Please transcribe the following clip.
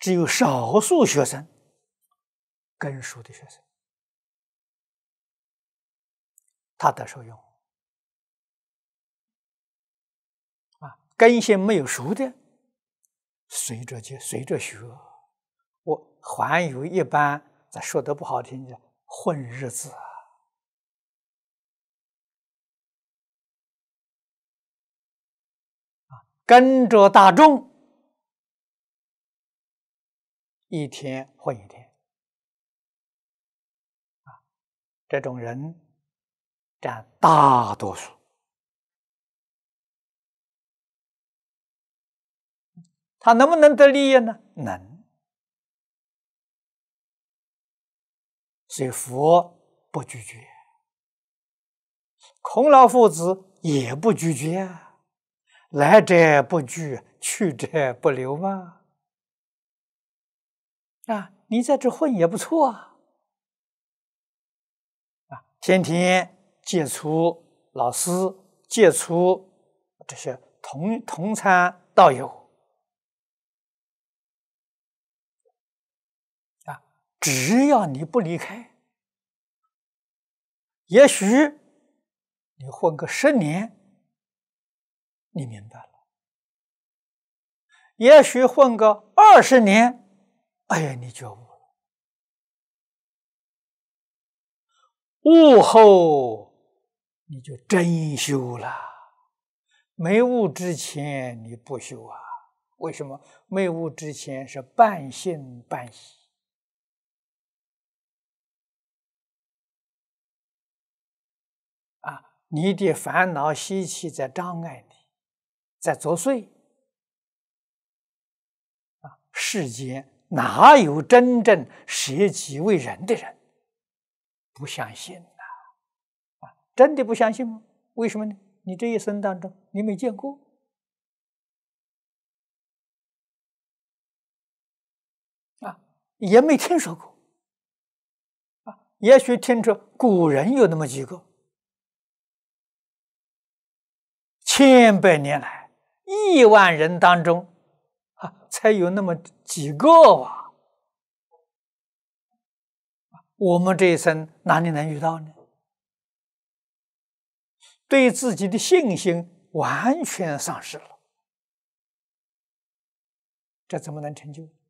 只有少数学生，根熟的学生，他得受用啊。根性没有熟的，随着学。我还有一般，咱说的不好听叫混日子啊，跟着大众，一天混一天啊，这种人占大多数。他能不能得利益呢？能。所以佛不拒绝，孔老夫子也不拒绝啊，来者不拒，去者不留嘛。啊，你在这混也不错啊。啊，天天接触老师，接触这些同参道友。只要你不离开，也许你混个10年，你明白了；也许混个20年，哎呀，你觉悟了。悟后你就真修了，没悟之前你不修啊？为什么？没悟之前是半信半疑。你的烦恼习气在障碍你，在作祟。世间哪有真正舍己为人的人？不相信呐！真的不相信吗？为什么呢？你这一生当中你没见过也没听说过也许听说古人有那么几个。千百年来，1万人当中才有那么几个我们这一生哪里能遇到呢？对自己的信心完全丧失了，这怎么能成就？